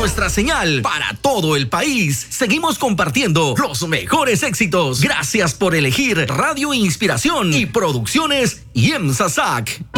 nuestra señal para todo el país. Seguimos compartiendo los mejores éxitos. Gracias por elegir Radio Inspiración y Producciones IEMSA SAC.